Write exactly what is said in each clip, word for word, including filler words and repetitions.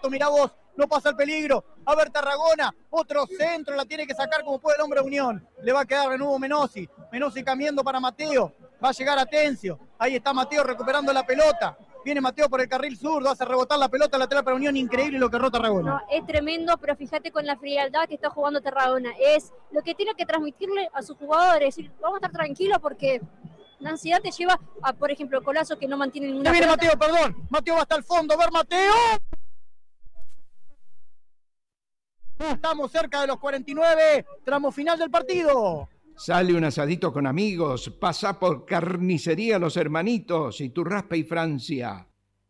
Roberto, mirá vos, no pasa el peligro. A ver Tarragona, otro centro, la tiene que sacar como puede el hombre de Unión. Le va a quedar de nuevo Menossi. Menossi cambiando para Mateo. Va a llegar Atencio. Ahí está Mateo recuperando la pelota. Viene Mateo por el carril zurdo, hace rebotar la pelota lateral para Unión. Increíble lo que erró Tarragona. No, es tremendo, pero fíjate con la frialdad que está jugando Tarragona. Es lo que tiene que transmitirle a sus jugadores. Decir, vamos a estar tranquilos porque la ansiedad te lleva a, por ejemplo, Colazo que no mantiene ninguna Ahí viene pelota. Mateo, perdón. Mateo va hasta el fondo. A ver, Mateo. Estamos cerca de los cuarenta y nueve. Tramo final del partido. Sale un asadito con amigos, pasa por Carnicería Los Hermanitos, Iturraspe y Francia.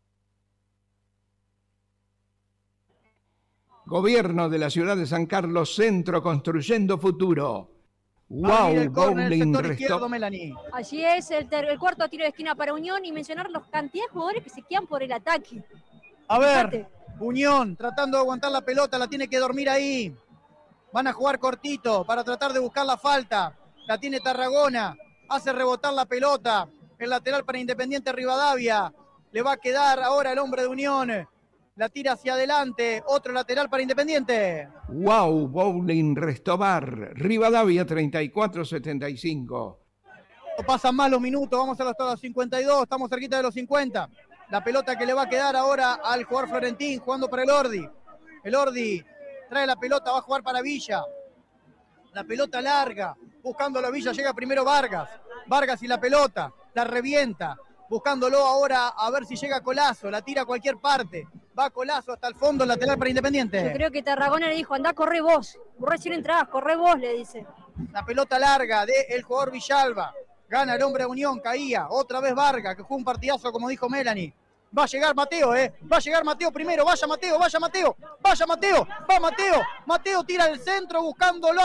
Gobierno de la ciudad de San Carlos, Centro Construyendo Futuro. Wow, bowling, resto... Allí es el, ter- el cuarto tiro de esquina para Unión y mencionar los cantidad de jugadores que se quedan por el ataque. A ver, Fíjate. Unión tratando de aguantar la pelota, la tiene que dormir ahí. Van a jugar cortito para tratar de buscar la falta. La tiene Tarragona, hace rebotar la pelota. El lateral para Independiente Rivadavia. Le va a quedar ahora el hombre de Unión. La tira hacia adelante, otro lateral para Independiente. Wow, bowling, Restobar, Rivadavia treinta y cuatro setenta y cinco. No pasan más los minutos, vamos a los cincuenta y dos, estamos cerquita de los cincuenta. La pelota que le va a quedar ahora al jugador Florentín, jugando para el Ordi. El Ordi trae la pelota, va a jugar para Villa. La pelota larga, buscando la Villa, llega primero Vargas. Vargas y la pelota, la revienta. Buscándolo ahora a ver si llega Colazo, la tira a cualquier parte. Va Colazo hasta el fondo, lateral para Independiente. Yo creo que Tarragona le dijo, andá, corre vos. Vos recién entrás, corre vos, le dice. La pelota larga del jugador Villalba. Gana el hombre de Unión, caía. Otra vez Vargas, que jugó un partidazo, como dijo Melanie. Va a llegar Mateo, ¿eh? Va a llegar Mateo primero. Vaya Mateo, vaya Mateo. Vaya Mateo, va Mateo. Mateo tira al centro buscándolo.